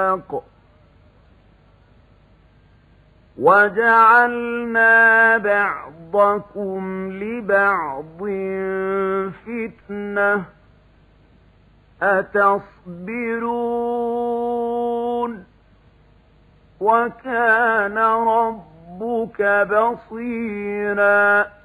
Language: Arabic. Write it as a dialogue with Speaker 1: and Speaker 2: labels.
Speaker 1: وجعلنا بعضكم لبعض فتنة أتصبرون وكان ربك بصيرا